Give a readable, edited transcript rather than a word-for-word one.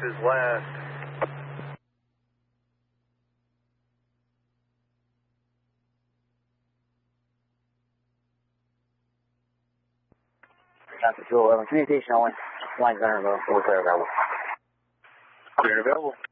is last. Control 11, communication only. Lines are available. Clear available.